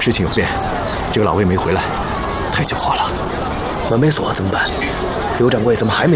事情有变，这个老魏没回来，太狡猾了。 门没锁怎么办？刘掌柜怎么还没